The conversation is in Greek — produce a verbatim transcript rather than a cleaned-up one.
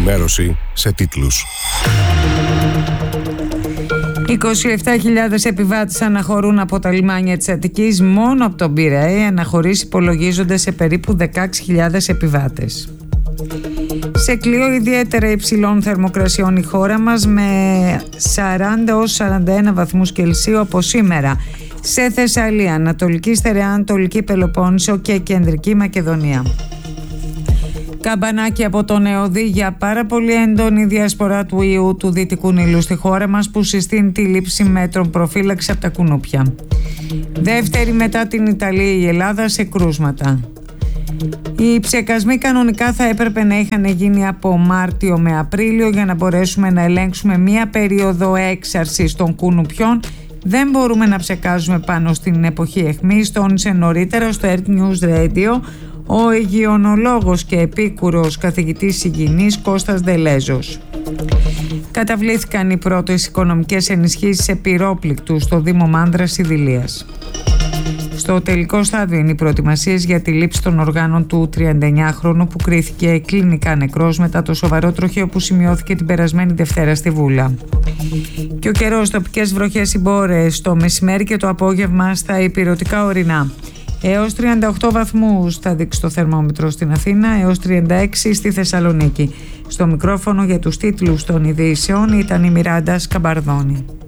Ενημέρωση σε τίτλους. είκοσι επτά χιλιάδες επιβάτες αναχωρούν από τα λιμάνια της Αττικής. Μόνο από τον Πειραιά οι αναχωρήσεις υπολογίζονται σε περίπου δεκαέξι χιλιάδες επιβάτες. Σε κλειό ιδιαίτερα υψηλών θερμοκρασιών η χώρα μας, με σαράντα έως σαράντα ένα βαθμούς Κελσίου από σήμερα σε Θεσσαλία, Ανατολική Στερεά, Ανατολική Πελοπόννησο και Κεντρική Μακεδονία. Καμπανάκι από τον ΕΟΔΗ για πάρα πολύ έντονη διασπορά του ιού του Δυτικού Νείλου στη χώρα μας, που συστήνει τη λήψη μέτρων προφύλαξης από τα κουνούπια. Δεύτερη μετά την Ιταλία η Ελλάδα σε κρούσματα. Οι ψεκασμοί κανονικά θα έπρεπε να είχαν γίνει από Μάρτιο με Απρίλιο για να μπορέσουμε να ελέγξουμε μία περίοδο έξαρσης των κουνουπιών. Δεν μπορούμε να ψεκάζουμε πάνω στην εποχή αιχμής, τόνισε νωρίτερα στο Earth News Radio ο υγειονολόγος και επίκουρος καθηγητής υγιεινής Κώστας Δελέζος. Καταβλήθηκαν οι πρώτες οικονομικές ενισχύσεις σε πυρόπληκτους στο Δήμο Μάνδρας Ιδηλίας. Στο τελικό στάδιο είναι οι προετοιμασίες για τη λήψη των οργάνων του τριανταεννιάχρονου που κρίθηκε κλινικά νεκρός μετά το σοβαρό τροχαίο που σημειώθηκε την περασμένη Δευτέρα στη Βούλα. Και ο καιρός, τοπικές βροχές ή μπόρες το μεσημέρι και το απόγευμα στα ηπειρωτικά ορεινά. Έως τριάντα οκτώ βαθμούς θα δείξει το θερμόμετρο στην Αθήνα, έως τριάντα έξι στη Θεσσαλονίκη. Στο μικρόφωνο για τους τίτλους των ειδήσεων ήταν η Μιράντα Σκαμπαρδόνη.